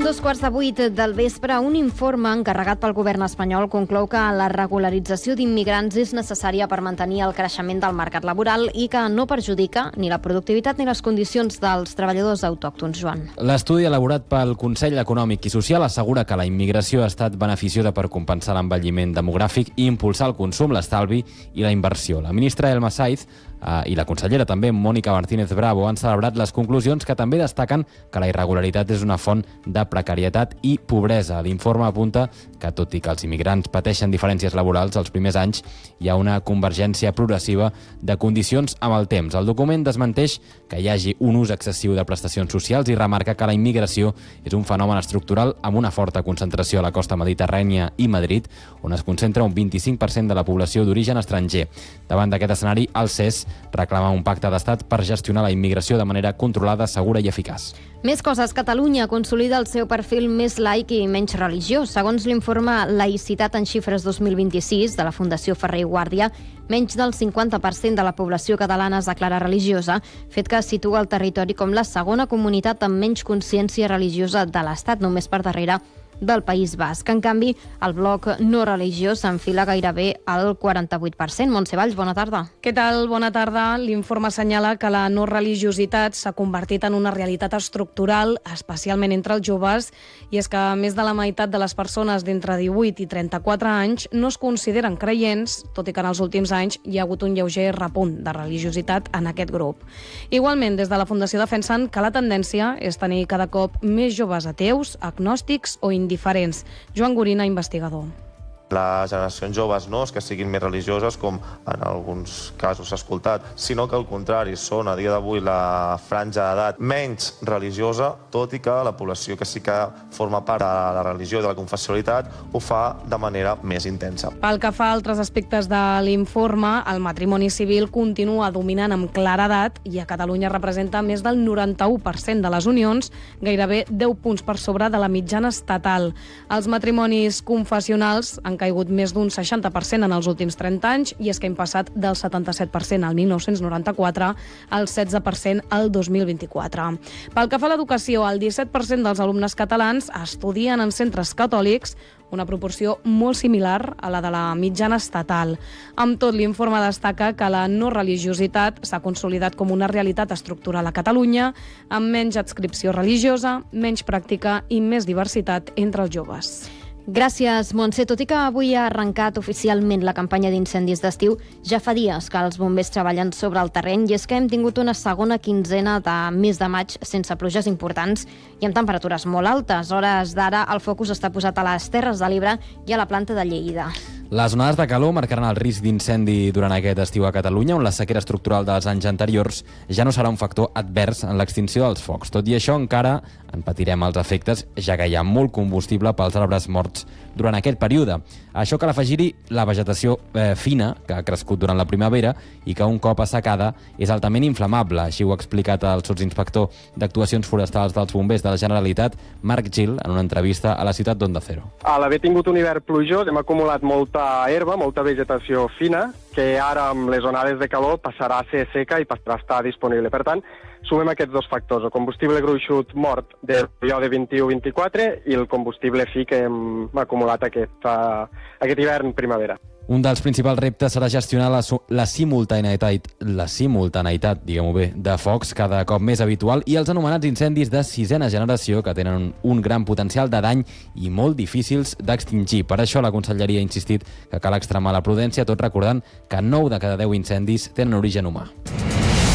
7:45 del vespre, un informe encarregat pel govern espanyol conclou que la regularització d'immigrants és necessària per mantenir el creixement del mercat laboral i que no perjudica ni la productivitat ni les condicions dels treballadors autòctons, Joan. L'estudi elaborat pel Consell Econòmic i Social assegura que la immigració ha estat beneficiosa per compensar l'envelliment demogràfic i impulsar el consum, l'estalvi i la inversió. La ministra Elma Saiz i la consellera també, Mónica Martínez Bravo, han celebrat les conclusions que també destaquen que la irregularitat és una font de precarietat i pobresa. L'informe apunta que, tot i que els immigrants pateixen diferències laborals, els primers anys hi ha una convergència progressiva de condicions amb el temps. El document desmenteix que hi hagi un ús excessiu de prestacions socials i remarca que la immigració és un fenomen estructural amb una forta concentració a la costa mediterrània i Madrid, on es concentra un 25% de la població d'origen estranger. Davant d'aquest escenari, el CES reclama un pacte d'estat per gestionar la immigració de manera controlada, segura i eficaç. Més coses. Catalunya consolida el seu perfil més laic i menys religiós. Segons l'informe Laïcitat en xifres 2026 de la Fundació Ferrer i Guàrdia, menys del 50% de la població catalana es declara religiosa, fet que situa el territori com la segona comunitat amb menys consciència religiosa de l'Estat, només per darrere del País Basc. En canvi, el bloc no religiós s'enfila gairebé al 48%. Montse Valls, bona tarda. Què tal? Bona tarda. L'informe assenyala que la no religiositat s'ha convertit en una realitat estructural, especialment entre els joves, i és que més de la meitat de les persones d'entre 18 i 34 anys no es consideren creients, tot i que en els últims anys hi ha hagut un lleuger repunt de religiositat en aquest grup. Igualment, des de la Fundació defensen que la tendència és tenir cada cop més joves ateus, agnòstics o indiferents. Joan Gorina, investigador. Les generacions joves no és que siguin més religioses, com en alguns casos s'ha escoltat, sinó que al contrari, són a dia d'avui la franja d'edat menys religiosa, tot i que la població que sí que forma part de la religió i de la confessionalitat ho fa de manera més intensa. Pel que fa a altres aspectes de l'informe, el matrimoni civil continua dominant amb claredat i a Catalunya representa més del 91% de les unions, gairebé 10 punts per sobre de la mitjana estatal. Els matrimonis confessionals han caigut més d'un 60% en els últims 30 anys i és que hem passat del 77% al 1994 al 16% al 2024. Pel que fa a l'educació, el 17% dels alumnes catalans estudien en centres catòlics, una proporció molt similar a la de la mitjana estatal. Amb tot, l'informe destaca que la no religiositat s'ha consolidat com una realitat estructural a Catalunya, amb menys adscripció religiosa, menys pràctica i més diversitat entre els joves. Gràcies, Montse. Tot i que avui ha arrencat oficialment la campanya d'incendis d'estiu, ja fa dies que els bombers treballen sobre el terreny i és que hem tingut una segona quinzena de mes de maig sense pluges importants i amb temperatures molt altes. A hores d'ara, el focus està posat a les Terres de l'Ebre i a la planta de Lleida. Les onades de calor marcaran el risc d'incendi durant aquest estiu a Catalunya, on la sequera estructural dels anys anteriors ja no serà un factor advers en l'extinció dels focs. Tot i això, encara en patirem els efectes, ja que hi ha molt combustible pels arbres morts durant aquest període. A això cal afegir-hi la vegetació fina, que ha crescut durant la primavera i que un cop assecada és altament inflamable. Així ho ha explicat el sotsinspector d'Actuacions Forestals dels Bombers de la Generalitat, Marc Gil, en una entrevista a la ciutat d'Onda Cero. A l'haver tingut un hivern plujós hem acumulat molta herba, molta vegetació fina, que ara amb les onades de calor passarà a ser seca i passarà a estar disponible. Per tant, sumem aquests dos factors, el combustible gruixut mort del període 21-24 i el combustible fi que hem acumulat aquest hivern primavera. Un dels principals reptes serà gestionar la simultaneïtat, diguem-ho bé, de focs cada cop més habitual i els anomenats incendis de sisena generació que tenen un gran potencial de dany i molt difícils d'extingir. Per això la Conselleria ha insistit que cal extremar la prudència, tot recordant que 9 de cada 10 incendis tenen origen humà.